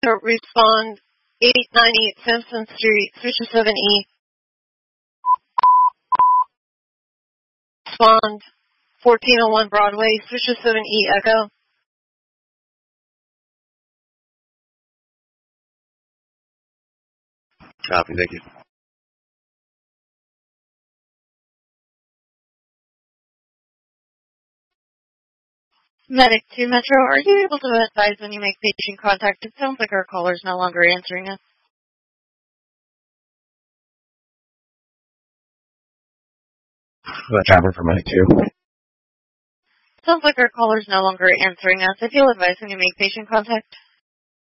Respond 898 Simpson Street, switcher 7E. Respond 1401 Broadway, switcher 7E Echo. Copy, thank you. Medic 2 Metro, are you able to advise when you make patient contact? It sounds like our caller is no longer answering us. Trapper for Medic 2. Sounds like our caller is no longer answering us. If you'll advise when you make patient contact.